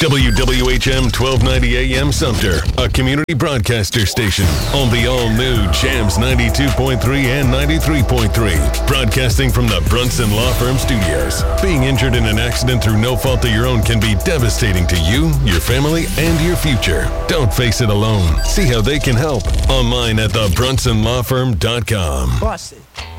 WWHM 1290 AM Sumter, a community broadcaster station on the all-new Jams 92.3 and 93.3. Broadcasting from the Brunson Law Firm Studios. Being injured in an accident through no fault of your own can be devastating to you, your family, and your future. Don't face it alone. See how they can help online at thebrunsonlawfirm.com. Bust it.